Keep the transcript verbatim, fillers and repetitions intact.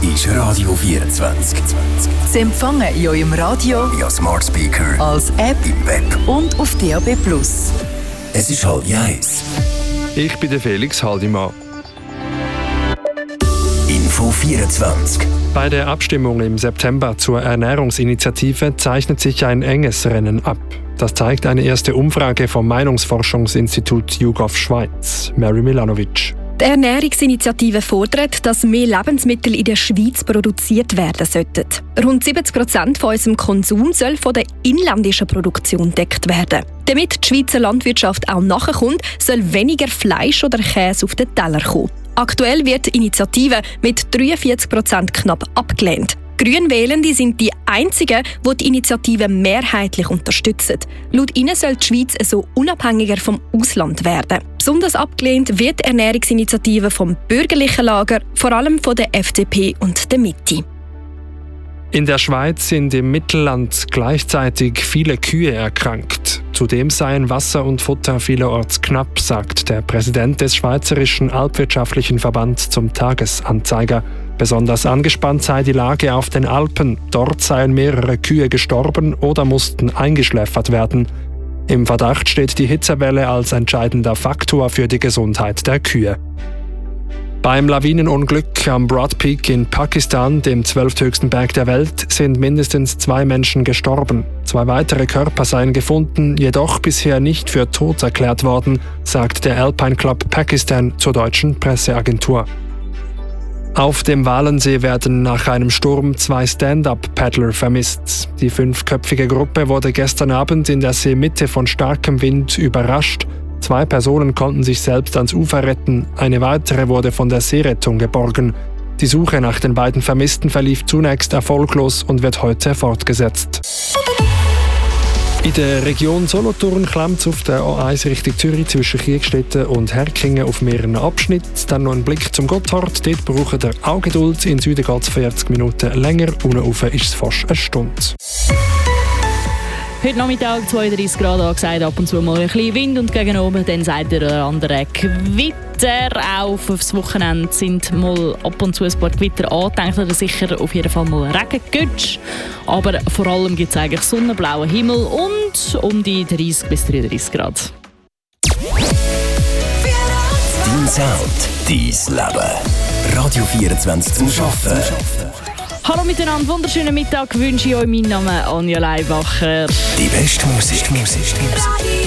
ist Radio vierundzwanzig. Sie empfangen in eurem Radio, via Smart Speaker, als App im Web und auf D A B plus. Es ist halb eins. Ich bin der Felix Haldimann. Info vierundzwanzig. Bei der Abstimmung im September zur Ernährungsinitiative zeichnet sich ein enges Rennen ab. Das zeigt eine erste Umfrage vom Meinungsforschungsinstitut YouGov Schweiz. Mary Milanovic. Die Ernährungsinitiative fordert, dass mehr Lebensmittel in der Schweiz produziert werden sollten. Rund siebzig Prozent von unserem Konsum soll von der inländischen Produktion gedeckt werden. Damit die Schweizer Landwirtschaft auch nachkommt, soll weniger Fleisch oder Käse auf den Teller kommen. Aktuell wird die Initiative mit dreiundvierzig Prozent knapp abgelehnt. Grünwählende sind die einzigen, die die Initiative mehrheitlich unterstützen. Laut ihnen soll die Schweiz so unabhängiger vom Ausland werden. Besonders abgelehnt wird die Ernährungsinitiative vom bürgerlichen Lager, vor allem von der F D P und der Mitte. In der Schweiz sind im Mittelland gleichzeitig viele Kühe erkrankt. Zudem seien Wasser und Futter vielerorts knapp, sagt der Präsident des Schweizerischen Alpwirtschaftlichen Verbands zum Tagesanzeiger. Besonders angespannt sei die Lage auf den Alpen. Dort seien mehrere Kühe gestorben oder mussten eingeschläfert werden. Im Verdacht steht die Hitzewelle als entscheidender Faktor für die Gesundheit der Kühe. Beim Lawinenunglück am Broad Peak in Pakistan, dem zwölfthöchsten Berg der Welt, sind mindestens zwei Menschen gestorben. Zwei weitere Körper seien gefunden, jedoch bisher nicht für tot erklärt worden, sagt der Alpine Club Pakistan zur deutschen Presseagentur. Auf dem Walensee werden nach einem Sturm zwei Stand-Up-Paddler vermisst. Die fünfköpfige Gruppe wurde gestern Abend in der Seemitte von starkem Wind überrascht. Zwei Personen konnten sich selbst ans Ufer retten, eine weitere wurde von der Seerettung geborgen. Die Suche nach den beiden Vermissten verlief zunächst erfolglos und wird heute fortgesetzt. In der Region Solothurn klemmt es auf der A eins Richtung Zürich zwischen Kriegstetten und Herkingen auf mehreren Abschnitten. Dann noch ein Blick zum Gotthard. Dort braucht ihr auch Geduld. In Süden geht es vierzig Minuten länger. Unten rauf ist es fast eine Stunde. Heute Nachmittag zweiunddreißig Grad angesagt, ab und zu mal ein bisschen Wind und gegen oben dann sagt der oder andere Gewitter. Auch fürs Wochenende sind mal ab und zu ein paar Gewitter angedenkt oder sicher auf jeden Fall mal Regengütsch. Aber vor allem gibt es eigentlich sonnenblauen Himmel und um die dreißig bis dreiunddreißig Grad. Dein Sound, dein Leben. Radio vierundzwanzig zum Arbeiten. Hallo miteinander, wunderschönen Mittag wünsche ich euch. Mein Name ist Anja Leibacher. Die beste Musik. Musik.